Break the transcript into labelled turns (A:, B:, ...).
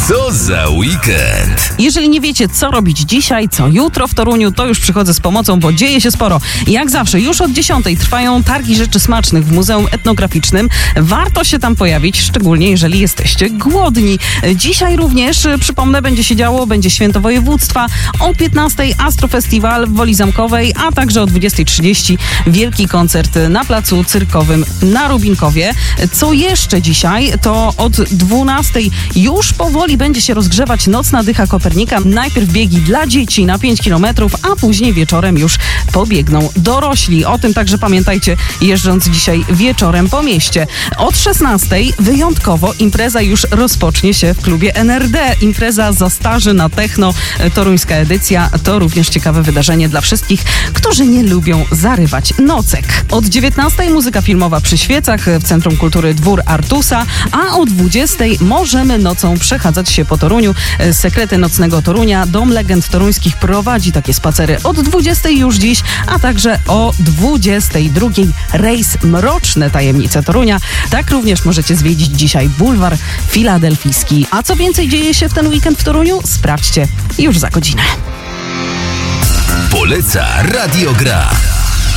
A: Co za weekend?
B: Jeżeli nie wiecie, co robić dzisiaj, co jutro w Toruniu, to już przychodzę z pomocą, bo dzieje się sporo. Jak zawsze, już od 10 trwają targi rzeczy smacznych w Muzeum Etnograficznym. Warto się tam pojawić, szczególnie jeżeli jesteście głodni. Dzisiaj również, przypomnę, będzie się działo, będzie Święto Województwa, o 15 Astrofestiwal w Woli Zamkowej, a także o 20:30 wielki koncert na placu cyrkowym na Rubinkowie. Co jeszcze dzisiaj, to od 12 już powoli będzie się rozgrzewać nocna dycha Kopernika. Najpierw biegi dla dzieci na 5 km, a później wieczorem już pobiegną dorośli. O tym także pamiętajcie, jeżdżąc dzisiaj wieczorem po mieście. Od 16 wyjątkowo impreza już rozpocznie się w klubie NRD. Impreza za starzy na techno, toruńska edycja. To również ciekawe wydarzenie dla wszystkich, którzy nie lubią zarywać nocek. Od 19 muzyka filmowa przy świecach w Centrum Kultury Dwór Artusa, a o 20 możemy nocą przechadzać się po Toruniu. Sekrety nocnego Torunia, Dom Legend Toruńskich prowadzi takie spacery od 20 już dziś, a także o 22 rejs Mroczne Tajemnice Torunia. Tak również możecie zwiedzić dzisiaj bulwar filadelfijski. A co więcej dzieje się w ten weekend w Toruniu? Sprawdźcie już za godzinę.
A: Poleca Radio Gra.